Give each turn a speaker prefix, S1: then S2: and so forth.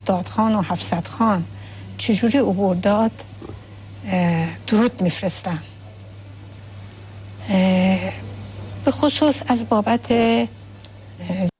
S1: دادخان و حفصت خان چجوری عبور داد، درود میفرستم. به خصوص از بابت